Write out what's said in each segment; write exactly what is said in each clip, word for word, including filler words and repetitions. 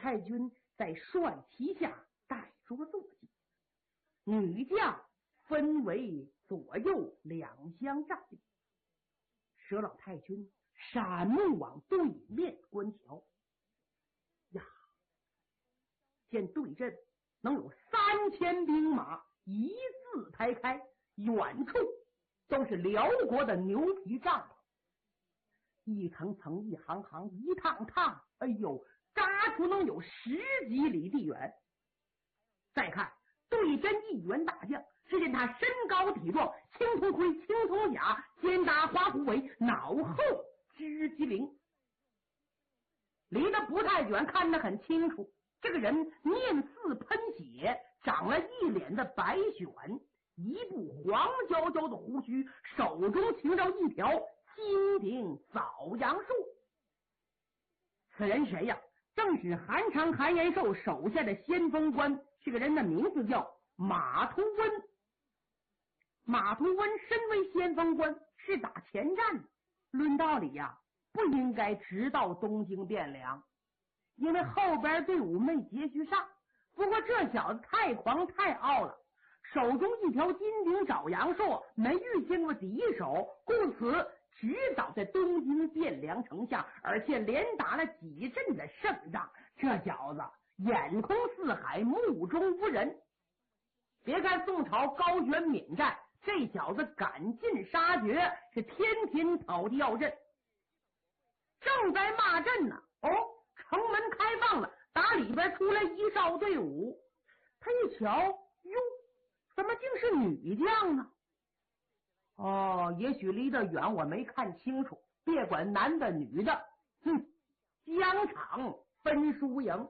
太君在帅旗下带着坐骑，女将分为左右两相站立。佘老太君闪目往对面观瞧，呀，见对阵能有三千兵马一字排开，远处都是辽国的牛皮帐篷，一层层一行行一趟趟，哎呦，扎出能有十几里地远。再看对阵一员大将，只见他身高体壮，青铜盔青铜甲，肩搭花虎尾，脑后织机灵，离得不太远，看得很清楚，这个人面似喷血，长了一脸的白癣，一部黄焦焦的胡须，手中擎着一条金顶枣阳树。此人谁呀？正是韩常韩延寿手下的先锋官，这个人的名字叫马图温。马图温身为先锋官，是打前站的，论道理呀，不应该直到东京汴梁，因为后边队伍没接续上。不过这小子太狂太傲了，手中一条金顶枣阳树，没遇见过敌手，故此直倒在东京汴梁城下，而且连打了几阵的胜仗。这小子眼空四海，目中无人。别看宋朝高悬免战，这小子赶尽杀绝，是天天讨地要阵。正在骂阵呢，哦，城门开放了，打里边出来一哨队伍。他一瞧，哟，怎么竟是女将呢？哦，也许离得远我没看清楚，别管男的女的，哼，疆场分输赢。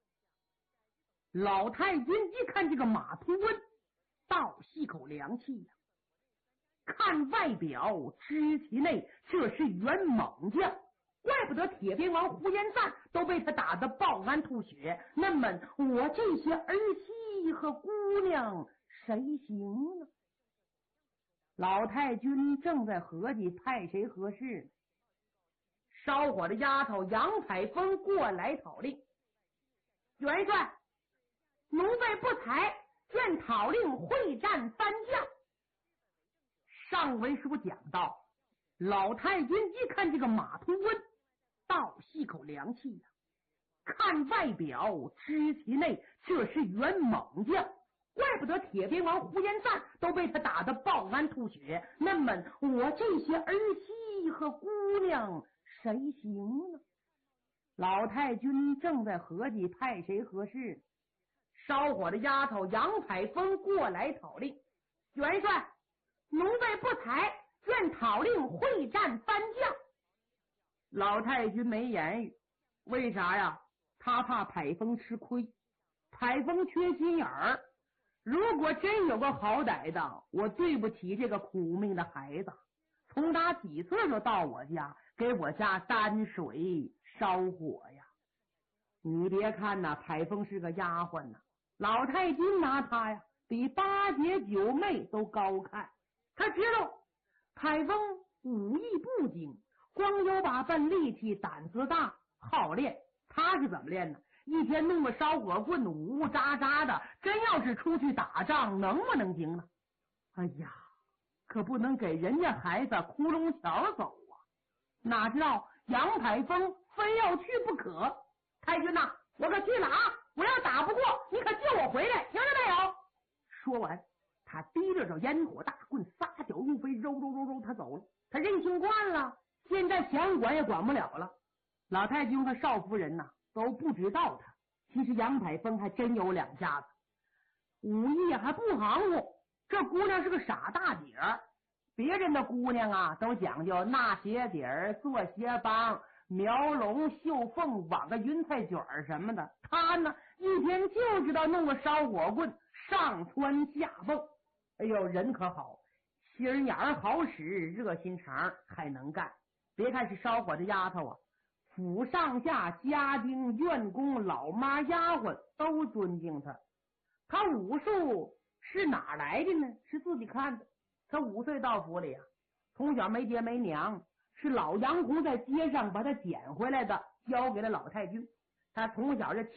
老太君一看这个马图温，倒吸口凉气呀、啊！看外表知其内，这是员猛将，怪不得铁鞭王呼延赞都被他打得爆肝吐血。那么我这些儿媳和姑娘谁行呢？老太君正在合计派谁合适，烧火的丫头杨采风过来讨令。元帅，奴婢不才，愿讨令会战三将。上文书讲到，老太君一看这个马图温，倒吸口凉气呀、啊！看外表知其内，这是员猛将，怪不得铁鞭王呼延赞都被他打得爆肝吐血。那么我这些儿媳和姑娘谁行呢？老太君正在合计派谁合适，烧火的丫头杨采风过来讨令。元帅，奴婢不才，愿讨令会战三将。老太君没言语，为啥呀？他怕采风吃亏，采风缺心眼儿。如果真有个好歹的，我对不起这个苦命的孩子，从他几岁就到我家，给我家担水烧火呀。你别看呐，采风是个丫鬟呐，老太君拿他呀比八姐九妹都高看。他知道采风武艺不精，光有把笨力气，胆子大，好练。他是怎么练呢？一天弄个烧火棍，呜呜喳喳的，真要是出去打仗，能不能行呢？哎呀，可不能给人家孩子窟窿桥走啊！哪知道杨采风非要去不可。太君呐，我可去了啊！我要打不过，你可救我回来，听着没有？说完，他提着着烟火大棍，撒脚入飞，揉揉揉揉，他走了。他任性惯了，现在想管也管不了了。老太君和少夫人呐、啊、都不知道他，其实杨采风还真有两下子，武艺还不行乎。这姑娘是个傻大姐儿，别人的姑娘啊都讲究纳鞋底儿、做鞋帮、描龙绣凤、网个云彩卷什么的，她呢一天就知道弄个烧火棍，上蹿下蹦。哎呦，人可好，心眼儿好使，热心肠还能干。别看是烧火的丫头啊，府上下家丁院工老妈丫鬟都尊敬他。他武术是哪来的呢？是自己看的。他五岁到府里啊，从小没爹没娘，是老杨公在街上把他捡回来的，交给了老太君。他从小就